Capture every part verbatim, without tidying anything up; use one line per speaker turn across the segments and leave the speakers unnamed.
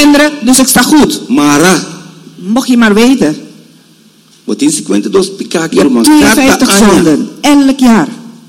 kinderen, dus ik sta goed.
Mara.
Mocht je maar weten.
Wat is cinquenta-dos pikaki,
Je hebt
irmãos.
tweeënvijftig zonden. Elk jaar.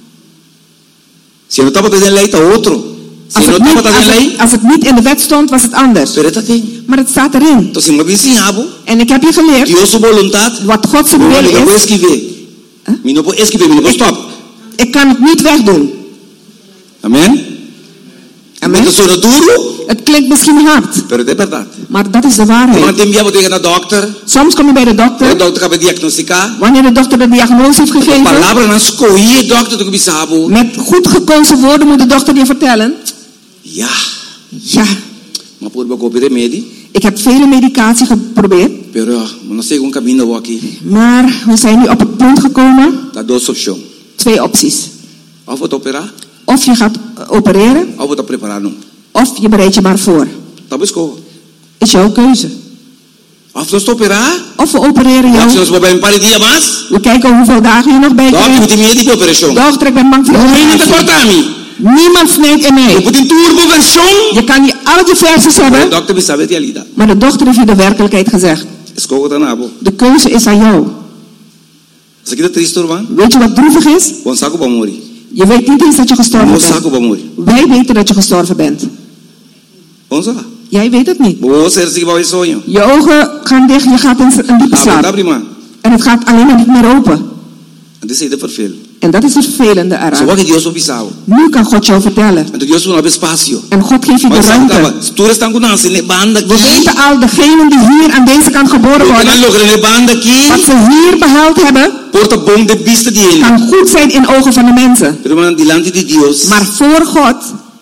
Se não estava fazendo lei, tá outro. Se
Als
não
het, niet,
estava
als,
fazendo lei,
het, als het niet in de wet stond, was het anders.
pero tá tem.
Maar het staat erin.
Então, se uma vez ensinava,
En ik heb je geleerd
Deus sua vontade,
wat God zijn
não
wil
vou
is.
esquivar. Me não vou esquivar, me não vou stop.
Ik kan het niet wegdoen.
Amém?
Amen.
Então, sou duro,
Het klinkt misschien hard,
pero é verdade.
maar dat is de
Quando
waarheid.
tem via tegen de dokter,
Soms kom je bij de
o
dokter.
dokter acaba de diagnosticar.
Wanneer de dokter de diagnose heeft
A
gegeven,
palavra não escolhia dokter do que bisabo.
met goed gekozen woorden moet de dokter je vertellen.
Ja,
Ja,
mas por pouco de remédio,
ik heb vele medicatie geprobeerd,
pero não sei como caminho aqui.
maar we zijn nu op het punt gekomen.
Dá duas opções.
Twee opties.
Of vou te operar,
Of je gaat eh, opereren,
ou vou te preparar não.
of je bereidt je maar voor.
Tá buscou.
Is jouw keuze.
Of nós te operar,
Of we opereren
ou se
jou.
nós vamos um par de dias mais,
We kijken hoeveel dagen je nog bij
dokter
krijgt.
tem medo de operação.
Dokter, ik ben bang voor de
Não vem nem te
operatie.
cortar me.
Niemand snijdt in mij.
Eu tenho turbo versão.
Je kan je al die versies
O
hebben,
dokter sabe a realidade.
maar de dokter heeft je de werkelijkheid gezegd.
Escolha da nabo.
De keuze is aan jou.
Isso aqui é triste, irmão.
Weet je wat droevig is?
Bom saco para morrer.
Je weet niet eens dat je gestorven
Bom
bent.
saco para morrer.
Wij weten dat je gestorven bent.
Bom saco.
Jij weet het niet.
Bom ser se vai sonho.
Je ogen gaan dicht, je gaat in een diepe
Ah, tá
slaap.
prima.
En het gaat alleen maar niet meer open.
Antes de vervel.
En dat is het vervelende
Só
eraan.
que Deus obisau.
Nu kan God jou vertellen.
Então Deus não abre espaço.
En God geeft je de
Mas
ruimte.
tava, tu estão com nós, ne banda
We
aqui.
weten al, degenen die hier aan deze kant geboren
Porque
worden,
não logra ne banda aqui.
wat ze hier behaald hebben,
Porta bom de vista de ele.
kan goed zijn in ogen van de mensen.
Pero man, delante de Deus,
Maar voor God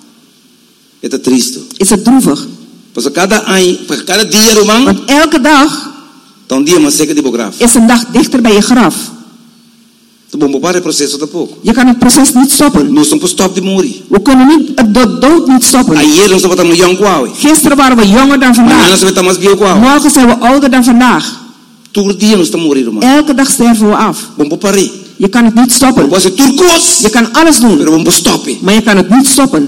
é triste.
is het droevig.
Pois cada ano, cada dia, irmão,
Want elke dag
tá um dia mais seca de bograf.
is een dag dichter bij je graf.
Tu bom para o processo da pouco.
Je kan het proces niet stoppen.
Nós estamos stop de morrer.
We kunnen niet, het do- dood niet stoppen.
Ayer nós estamos young qual.
Gisteren waren we jonger dan
Amanhã
vandaag.
nós estamos bio qual.
Morgen zijn we ouder dan vandaag.
Todo dia nós estamos morrer, irmão.
Elke dag sterven we af.
Bom para aí.
Je kan het niet stoppen.
Pode ser turcos,
Je kan alles doen,
pero bom stop.
maar je kan het niet stoppen.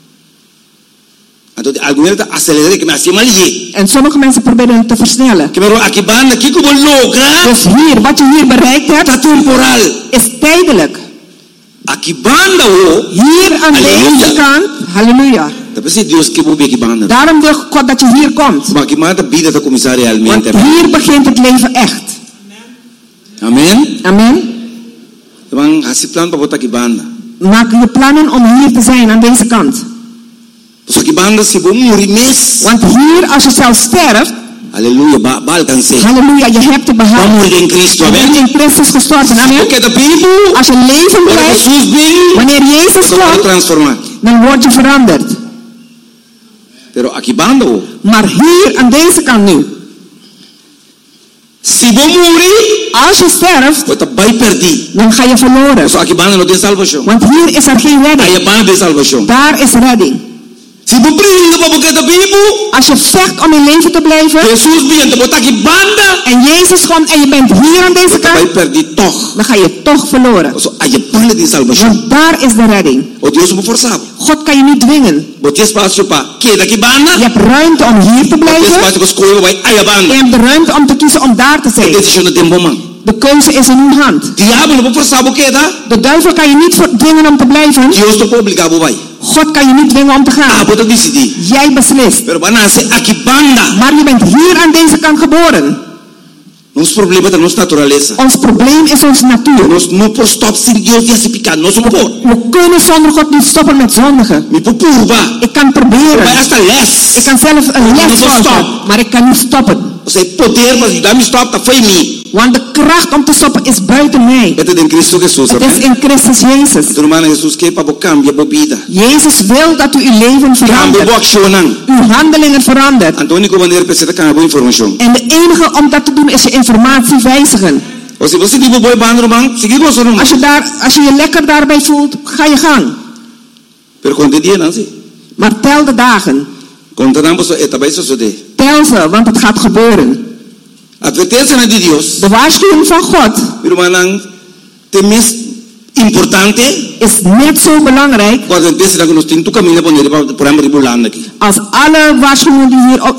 Então alguém está acelerando que me acima ali.
En sommige mensen proberen het te versnellen.
Que me aqui banda aqui como logra.
Dus hier, wat je hier bereikt hebt,
Tá temporal.
is tijdelijk.
Aqui banda o.
Hier aan
Halleluja.
deze kant, halleluja.
Depois se Deus que bobe aqui banda.
Daarom wil God dat je hier komt.
Maar aqui banda vida tá começar
Want
realmente.
hier begint het leven echt.
Amen.
Amen.
Então assim plan para botar aqui banda.
Maak je plannen om hier te zijn aan deze kant.
Pues aqui banda se bom morrer mes.
Want hier, als je zelf sterft,
Aleluia, ba ba alcancei.
halleluja, je hebt te
Vamos
behouden.
morrer em Cristo,
Je bent
amém.
in Christus gestorven. Amen.
Porque da Bíblia,
Als je leven
quando
blijft,
Jesus vem,
wanneer Jezus
você vai
komt,
transformar.
dan word je veranderd.
Pero aqui banda o.
Maar hier, aan deze kant nu,
Se bom morrer,
als je sterft,
você vai perder.
dan ga je verloren.
Só aqui banda não tem salvação.
Want hier is er geen
Aí
redding.
a banda tem salvação.
Daar is redding.
Se bom briga para porque da Bíblia,
Als je vecht om in leven te blijven,
Jesus vem, te botar aqui banda,
en Jezus komt en je bent hier aan deze
você vai
kant,
perder toch.
dan ga je toch verloren.
Só aí a banda tem salvação.
Want daar is de redding.
O Deus não forçava.
God kan je niet dwingen.
Botar espaço para que daqui banda,
Je hebt ruimte om hier te
botar
blijven.
espaço para escolher vai aí a
Je
banda.
hebt de ruimte om te kiezen om daar te
A
zijn.
decisão não tem bom man.
De keuze is in uw hand.
Diabo não forçar o que dá.
De duivel kan je niet voor- dwingen om te blijven.
Deus não pode obrigar o vai.
God kan je niet dwingen om te
Ah,
gaan.
pode decidir.
Jij beslist.
Pero vai nascer aqui banda.
Maar je bent hier aan deze kant geboren.
Nosso problema é da nossa natureza.
Ons probleem is onze natuur.
Nós não podemos stop sem Deus e se picar. Nós não podemos.
We kunnen zonder God niet stoppen met zondigen.
Me popurba.
Ik kan
Vai
proberen.
hasta
Ik
les.
kan zelf een les
moet
volgen.
stoppen.
Maar ik kan niet stoppen.
Você poder para ajudar me stop tá foi me.
Want de kracht om te stoppen is buiten mij.
É de Cristo Jesus,
Het is
amém?
in Christus Jezus.
Então, irmão Jesus que para cambiar a vida.
Jezus wil dat u uw leven
Cambia
verandert.
o action.
Uw handelingen verandert.
Antônio Cobandeira precisa de boa informação.
En de enige om dat te doen is je informatie wijzigen.
Ou se você tiver boa banda, irmão, seguir com o seu irmão.
Als je, daar, als je je lekker daarbij voelt, ga je gang.
Pero quando dia não se.
Maar tel de dagen.
Quando não você é também só de.
Tel ze, want het gaat gebeuren.
Advertência de Deus.
De waarschuwing van God
Irmão, tem mais importante.
is net zo belangrijk
Quando a gente pensa que nós temos que caminhar por ele para por amor aqui.
als alle waarschuwingen die hier op